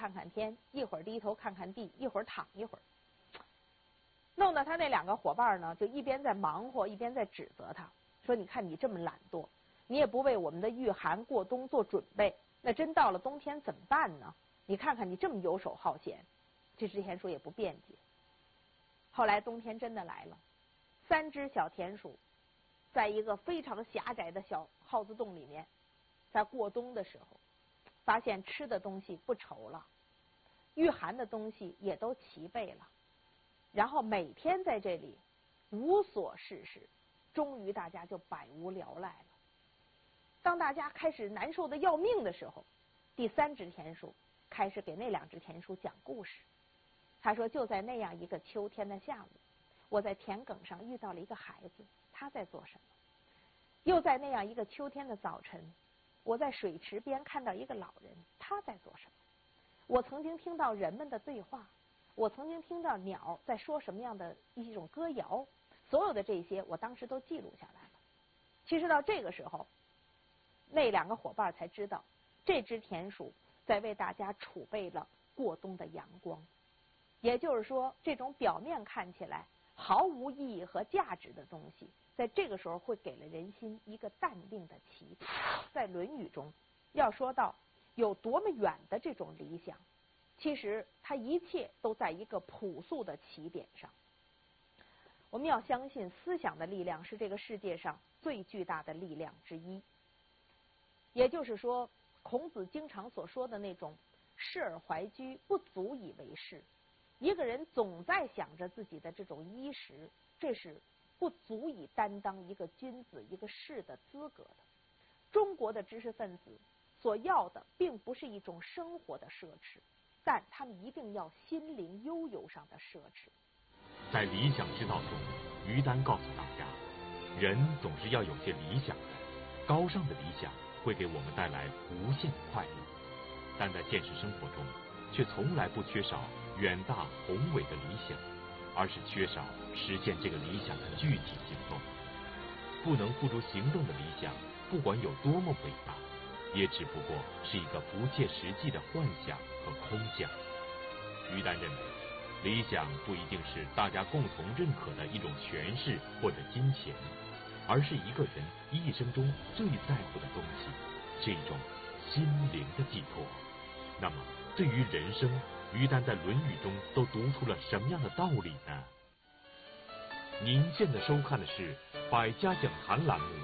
看看天，一会儿低头看看地，一会儿躺一会儿，弄得他那2个伙伴呢，就一边在忙活，一边在指责他，说你看你这么懒惰，你也不为我们的御寒过冬做准备，那真到了冬天怎么办呢？你看看你这么游手好闲。这只田鼠也不辩解。后来冬天真的来了，3只小田鼠在一个非常狭窄的小耗子洞里面，在过冬的时候，发现吃的东西不愁了，御寒的东西也都齐备了，然后每天在这里无所事事，终于大家就百无聊赖了。当大家开始难受的要命的时候，第3只田鼠开始给那2只田鼠讲故事。他说，就在那样一个秋天的下午，我在田埂上遇到了一个孩子，他在做什么？又在那样一个秋天的早晨，我在水池边看到一个老人，他在做什么？我曾经听到人们的对话，我曾经听到鸟在说什么样的一种歌谣，所有的这些我当时都记录下来了。其实到这个时候，那2个伙伴才知道，这只田鼠在为大家储备了过冬的阳光。也就是说，这种表面看起来毫无意义和价值的东西，在这个时候会给了人心一个淡定的期盼。在《论语》中，要说到有多么远的这种理想，其实它一切都在一个朴素的起点上。我们要相信，思想的力量是这个世界上最巨大的力量之一。也就是说，孔子经常所说的那种事而怀居，不足以为事。一个人总在想着自己的这种衣食，这是不足以担当一个君子、一个士的资格的。中国的知识分子所要的并不是一种生活的奢侈，但他们一定要心灵悠游上的奢侈。 在理想之道中，于丹告诉大家，人总是要有些理想的，高尚的理想会给我们带来无限的快乐，但在现实生活中却从来不缺少远大宏伟的理想，而是缺少实现这个理想的具体行动。不能付诸行动的理想，不管有多么伟大，也只不过是一个不切实际的幻想和空想。于丹认为，理想不一定是大家共同认可的一种权势或者金钱，而是一个人一生中最在乎的东西，是一种心灵的寄托。那么对于人生，于丹在《论语》中都读出了什么样的道理呢？您现在收看的是百家讲坛栏目。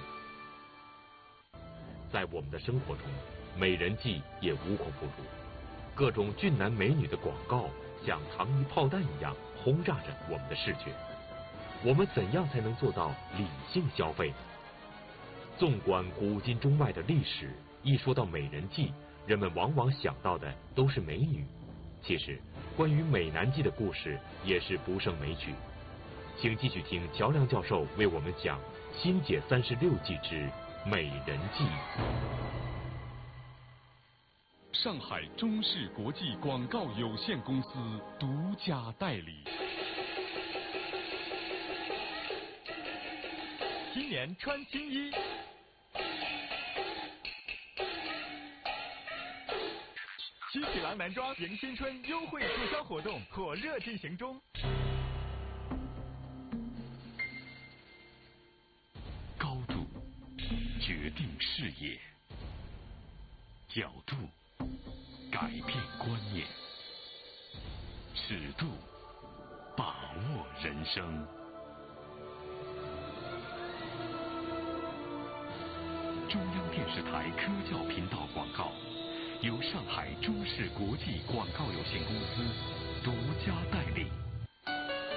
在我们的生活中，美人计也无孔不入，各种俊男美女的广告像糖衣炮弹一样轰炸着我们的视觉。我们怎样才能做到理性消费呢？纵观古今中外的历史，一说到美人计，人们往往想到的都是美女。其实关于美男计的故事也是不胜枚举，请继续听乔梁教授为我们讲新解36计之美人计。 上海中视国际广告有限公司独家代理。新年穿新衣，新喜兰男装迎新春优惠促销活动火热进行中。高度决定视野，角度改变观念，尺度把握人生。中央电视台科教频道广告由上海中视国际广告有限公司独家代理。